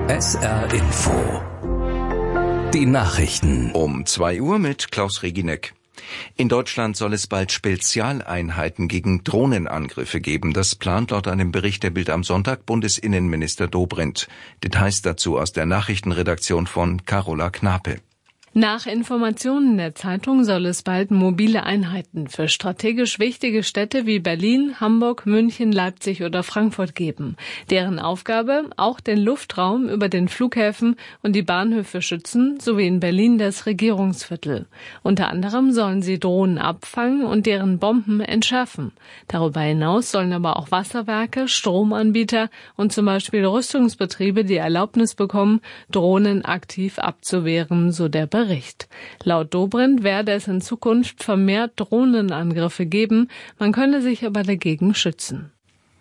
SR Info. Die Nachrichten. Um 2 Uhr mit Klaus Regineck. In Deutschland soll es bald Spezialeinheiten gegen Drohnenangriffe geben. Das plant laut einem Bericht der Bild am Sonntag Bundesinnenminister Dobrindt. Details dazu aus der Nachrichtenredaktion von Carola Knape. Nach Informationen der Zeitung soll es bald mobile Einheiten für strategisch wichtige Städte wie Berlin, Hamburg, München, Leipzig oder Frankfurt geben. Deren Aufgabe, auch den Luftraum über den Flughäfen und die Bahnhöfe schützen, sowie in Berlin das Regierungsviertel. Unter anderem sollen sie Drohnen abfangen und deren Bomben entschärfen. Darüber hinaus sollen aber auch Wasserwerke, Stromanbieter und zum Beispiel Rüstungsbetriebe die Erlaubnis bekommen, Drohnen aktiv abzuwehren, so der Bericht. Laut Dobrindt werde es in Zukunft vermehrt Drohnenangriffe geben, man könne sich aber dagegen schützen.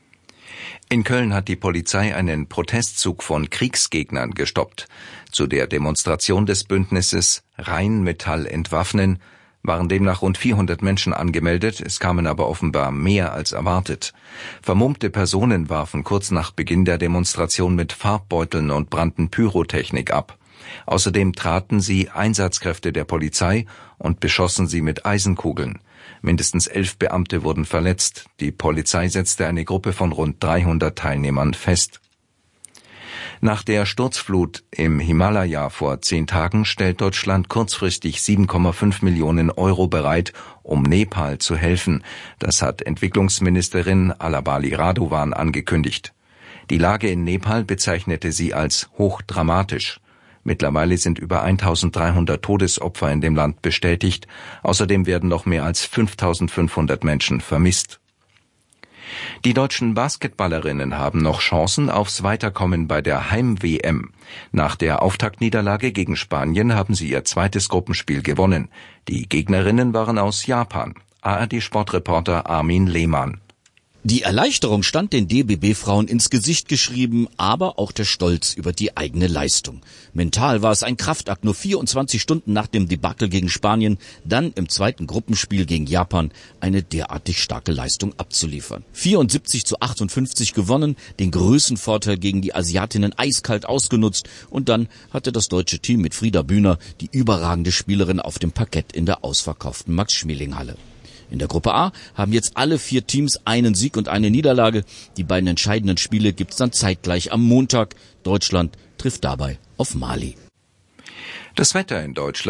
In Köln hat die Polizei einen Protestzug von Kriegsgegnern gestoppt. Zu der Demonstration des Bündnisses Rheinmetall entwaffnen waren demnach rund 400 Menschen angemeldet, es kamen aber offenbar mehr als erwartet. Vermummte Personen warfen kurz nach Beginn der Demonstration mit Farbbeuteln und brannten Pyrotechnik ab. Außerdem traten sie Einsatzkräfte der Polizei und beschossen sie mit Eisenkugeln. Mindestens 11 Beamte wurden verletzt. Die Polizei setzte eine Gruppe von rund 300 Teilnehmern fest. Nach der Sturzflut im Himalaya vor 10 Tagen stellt Deutschland kurzfristig 7,5 Millionen Euro bereit, um Nepal zu helfen. Das hat Entwicklungsministerin Alabali Radovan angekündigt. Die Lage in Nepal bezeichnete sie als hochdramatisch. Mittlerweile sind über 1300 Todesopfer in dem Land bestätigt. Außerdem werden noch mehr als 5500 Menschen vermisst. Die deutschen Basketballerinnen haben noch Chancen aufs Weiterkommen bei der Heim-WM. Nach der Auftaktniederlage gegen Spanien haben sie ihr zweites Gruppenspiel gewonnen. Die Gegnerinnen waren aus Japan. ARD-Sportreporter Armin Lehmann. Die Erleichterung stand den DBB-Frauen ins Gesicht geschrieben, aber auch der Stolz über die eigene Leistung. Mental war es ein Kraftakt, nur 24 Stunden nach dem Debakel gegen Spanien, dann im zweiten Gruppenspiel gegen Japan eine derartig starke Leistung abzuliefern. 74:58 gewonnen, den Größenvorteil gegen die Asiatinnen eiskalt ausgenutzt und dann hatte das deutsche Team mit Frieda Bühner die überragende Spielerin auf dem Parkett in der ausverkauften Max-Schmeling-Halle. In der Gruppe A haben jetzt alle 4 Teams einen Sieg und eine Niederlage. Die beiden entscheidenden Spiele gibt's dann zeitgleich am Montag. Deutschland trifft dabei auf Mali. Das Wetter in Deutschland.